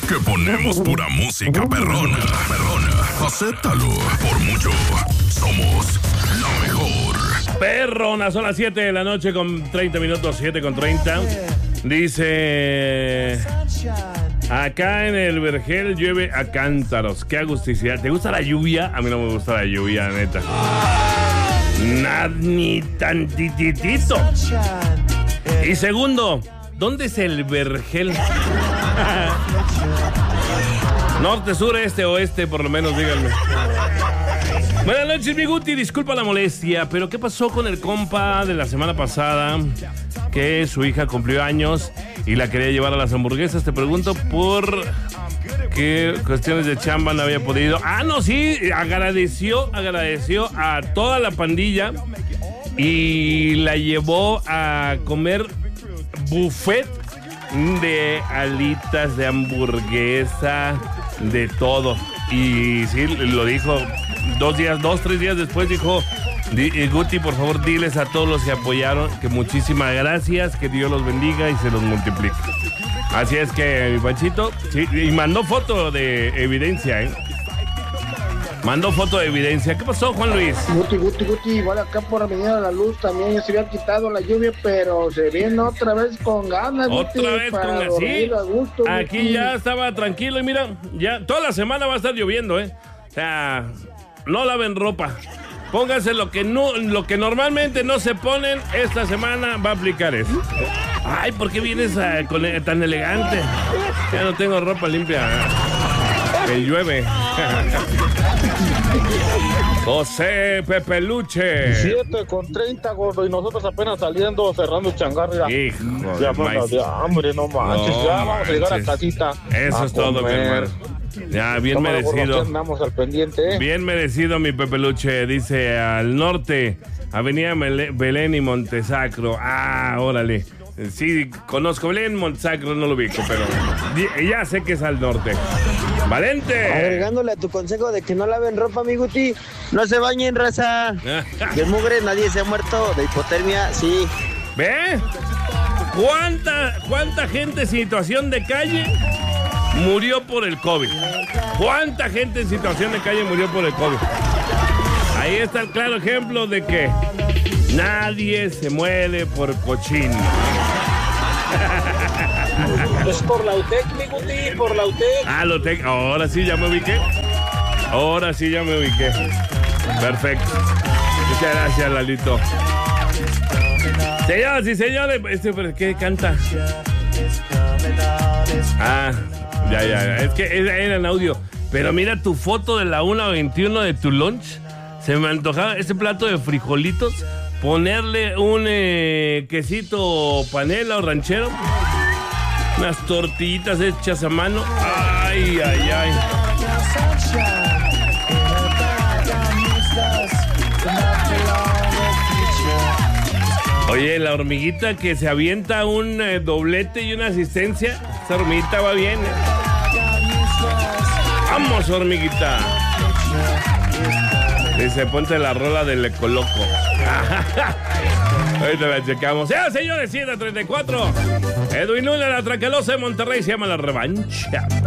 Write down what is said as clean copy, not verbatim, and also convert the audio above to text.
que ponemos pura música perrona. Acéptalo, por mucho, somos la mejor. Perrona, son las 7 de la noche con 30 minutos, 7:30. Dice... Acá en el Vergel llueve a cántaros. Qué agusticidad. ¿Te gusta la lluvia? A mí no me gusta la lluvia, neta. Ni tantitito. Y segundo, ¿dónde es el Vergel? Norte, sur, este, oeste, por lo menos, díganme. Buenas noches, mi Guti. Disculpa la molestia, pero ¿qué pasó con el compa de la semana pasada? Que su hija cumplió años y la quería llevar a las hamburguesas. Te pregunto por qué cuestiones de chamba no había podido. Ah, no, sí, agradeció a toda la pandilla y la llevó a comer buffet de alitas, de hamburguesa, de todo. Y sí, lo dijo 3 días después, dijo: Guti, por favor, diles a todos los que apoyaron que muchísimas gracias, que Dios los bendiga y se los multiplique. Así es que, mi Panchito, sí, y mandó foto de evidencia, ¿eh? Mandó foto de evidencia. ¿Qué pasó, Juan Luis? Guti, igual acá por Avenida de la Luz también ya se había quitado la lluvia, pero se viene otra vez con ganas, Guti. Otra vez con ganas, sí. Aquí Guti ya estaba tranquilo y mira, ya toda la semana va a estar lloviendo, ¿eh? O sea, no laven ropa. Pónganse lo que normalmente no se ponen, esta semana va a aplicar eso. Ay, ¿por qué vienes tan elegante? Ya no tengo ropa limpia. Que llueve. José Pepeluche. 7:30, gordo, y nosotros apenas saliendo, cerrando changarra. Hijo de hambre, no manches. Ya vamos a llegar a casita. Eso es todo, mi hermano. Ya, bien merecido. Andamos al pendiente, ¿eh? Bien merecido, mi Pepeluche. Dice: al norte, Avenida Belén y Montesacro. Ah, órale. Sí, conozco Belén, Montesacro no lo ubico, pero ya sé que es al norte. ¡Valente! Agregándole a tu consejo de que no laven ropa, mi Guti, no se bañen, raza. De mugre nadie se ha muerto, de hipotermia, sí. ¿Ve? ¿Cuánta gente en situación de calle murió por el COVID? ¿Cuánta gente en situación de calle murió por el COVID? Ahí está el claro ejemplo de que nadie se muere por cochino. Es por la UTEC, mi Guti, por la UTEC. Ah, la UTEC, ahora sí ya me ubiqué. Perfecto. Muchas gracias, Lalito. Señoras y señores, ¿qué canta? Ah, ya. Es que era en audio. Pero mira tu foto de la 1:21 de tu lunch. Se me antojaba ese plato de frijolitos. Ponerle un quesito panela o ranchero. Unas tortillitas hechas a mano. Ay. Oye, la hormiguita que se avienta un doblete y una asistencia. Esa hormiguita va bien, ¿eh? Vamos, hormiguita. Dice: ponte la rola del Ecoloco. Ahorita la checamos. Señores, 7:34. Edwin Luna, la Tracalosa de Monterrey, se llama La Revancha.